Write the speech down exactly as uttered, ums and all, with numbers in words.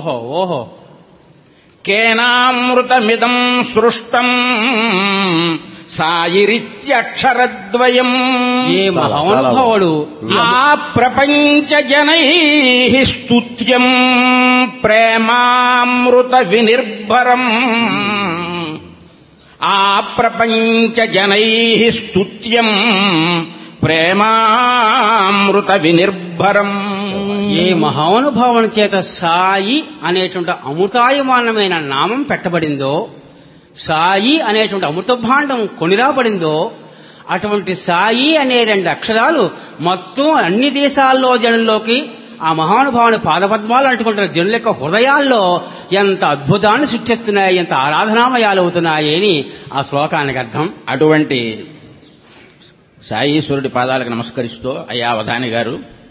ఓహో ఓహో కేనామృతమిదం సృష్టం సాయిరిత్యక్షరద్వయం. ఏ మహానుభావుడు ఆ ప్రపంచ జనై స్తుత్యం ప్రేమామృత వినిర్భరం. ఆ ప్రపంచ జనై స్తుత్యం ప్రేమామృత వినిర్భరం. ఏ మహానుభావుని చేత సాయి అనేటువంటి అమృతాయమానమైన నామం పెట్టబడిందో, సాయి అనేటువంటి అమృత భాండం కొనిరాబడిందో, అటువంటి సాయి అనే రెండు అక్షరాలు మొత్తం అన్ని దేశాల్లో జనుల్లోకి ఆ మహానుభావుని పాదపద్మాలు అంటుకుంటున్న జనుల యొక్క హృదయాల్లో ఎంత అద్భుతాన్ని సృష్టిస్తున్నాయి, ఎంత ఆరాధనామయాలు అవుతున్నాయి అని ఆ శ్లోకానికి అర్థం. అటువంటి సాయీశ్వరుడి పాదాలకు నమస్కరిస్తూ, అయ్యా అవధాని గారు,